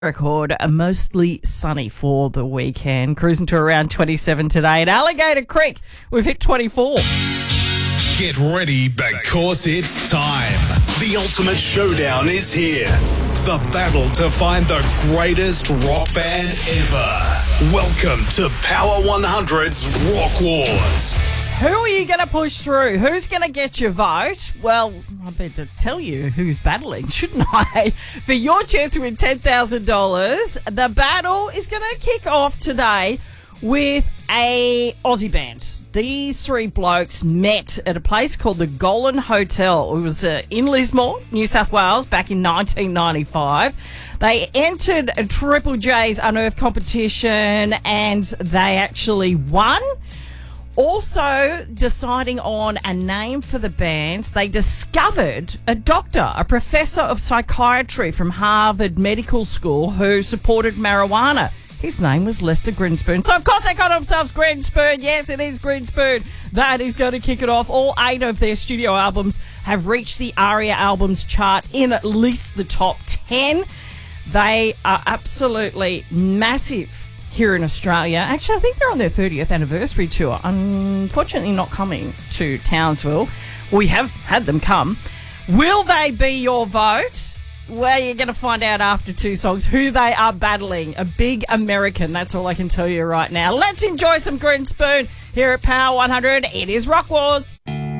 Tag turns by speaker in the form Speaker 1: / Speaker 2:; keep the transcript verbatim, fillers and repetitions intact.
Speaker 1: Record a mostly sunny for the weekend, cruising to around twenty-seven today. At Alligator Creek, we've hit twenty-four.
Speaker 2: Get ready because it's time. The ultimate showdown is here. The battle to find the greatest rock band ever. Welcome to Power one hundred's Rock Wars.
Speaker 1: Who are you going to push through? Who's going to get your vote? Well, I better tell you who's battling, shouldn't I? For your chance to win ten thousand dollars, the battle is going to kick off today with a Aussie band. These three blokes met at a place called the Golan Hotel. It was uh, in Lismore, New South Wales, back in nineteen ninety-five. They entered a Triple J's Unearth competition and they actually won. Also, deciding on a name for the band, they discovered a doctor, a professor of psychiatry from Harvard Medical School who supported marijuana. His name was Lester Grinspoon. So, of course, they got themselves Grinspoon. Yes, it is Grinspoon. That is going to kick it off. All eight of their studio albums have reached the ARIA albums chart in at least the top ten. They are absolutely massive here in Australia. Actually, I think they're on their thirtieth anniversary tour. Unfortunately, not coming to Townsville. We have had them come. Will they be your vote? Well, you're going to find out after two songs who they are battling. A big American, that's all I can tell you right now. Let's enjoy some Grinspoon here at Power one hundred. It is Rock Wars.